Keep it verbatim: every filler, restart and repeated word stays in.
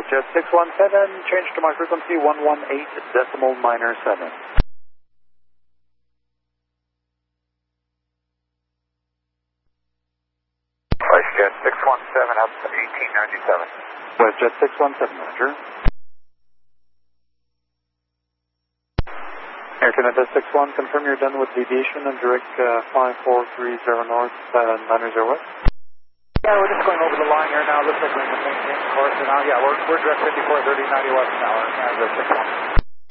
Jet six one seven, change to my frequency one one eight decimal minor seven. WestJet six one seven up to eighteen ninety-seven. WestJet six one seven, Roger. Air Canada six one, confirm you're done with deviation and direct uh, five four three zero north, uh, nine zero west. Yeah, we're just going over the line here now. Looks like we're in the same course now. Yeah, we're, we're direct fifty-four thirty, ninety west now. Air Canada six one.